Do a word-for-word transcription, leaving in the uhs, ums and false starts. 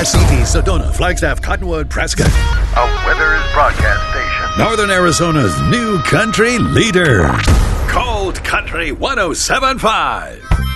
Asiti, Sedona, Flagstaff, Cottonwood, Prescott. A Withers broadcast station. Northern Arizona's new country leader. Cold Country one oh seven point five.